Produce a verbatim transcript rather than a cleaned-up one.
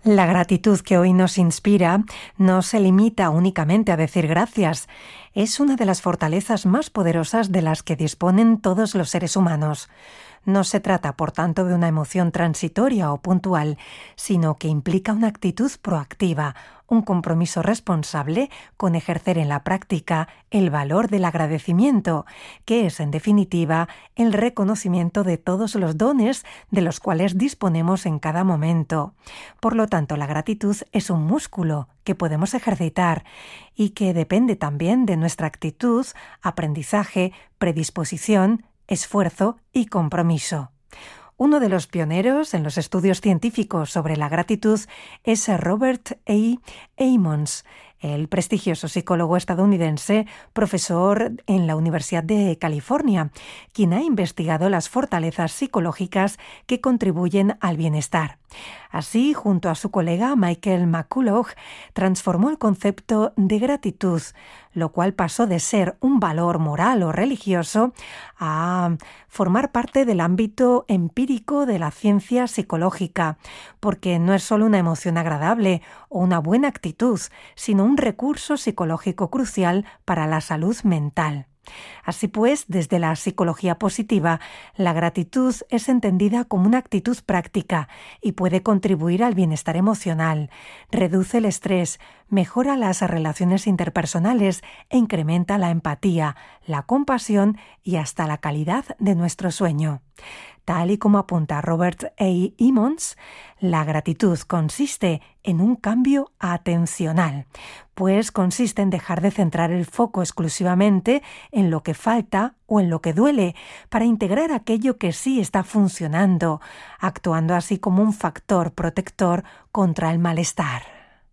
La gratitud que hoy nos inspira no se limita únicamente a decir gracias. Es una de las fortalezas más poderosas de las que disponen todos los seres humanos. No se trata, por tanto, de una emoción transitoria o puntual, sino que implica una actitud proactiva, un compromiso responsable con ejercer en la práctica el valor del agradecimiento, que es, en definitiva, el reconocimiento de todos los dones de los cuales disponemos en cada momento. Por lo tanto, la gratitud es un músculo que podemos ejercitar y que depende también de nuestra actitud, aprendizaje, predisposición, esfuerzo y compromiso. Uno de los pioneros en los estudios científicos sobre la gratitud es Robert A. Emmons, el prestigioso psicólogo estadounidense, profesor en la Universidad de California, quien ha investigado las fortalezas psicológicas que contribuyen al bienestar. Así, junto a su colega Michael McCullough, transformó el concepto de gratitud, lo cual pasó de ser un valor moral o religioso a formar parte del ámbito empírico de la ciencia psicológica, porque no es solo una emoción agradable o una buena actitud, sino un recurso psicológico crucial para la salud mental. Así pues, desde la psicología positiva, la gratitud es entendida como una actitud práctica y puede contribuir al bienestar emocional, reduce el estrés, mejora las relaciones interpersonales e incrementa la empatía, la compasión y hasta la calidad de nuestro sueño. Tal y como apunta Robert A. Emmons, la gratitud consiste en un cambio atencional, pues consiste en dejar de centrar el foco exclusivamente en lo que falta o en lo que duele, para integrar aquello que sí está funcionando, actuando así como un factor protector contra el malestar.